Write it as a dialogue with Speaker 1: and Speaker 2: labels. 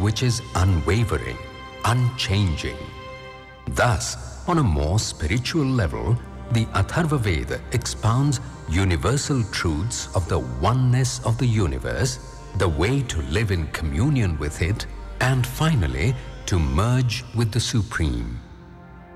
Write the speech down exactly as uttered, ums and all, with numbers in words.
Speaker 1: which is unwavering, unchanging. Thus, on a more spiritual level, the Atharva Veda expounds universal truths of the oneness of the universe, the way to live in communion with it, and finally, to merge with the Supreme.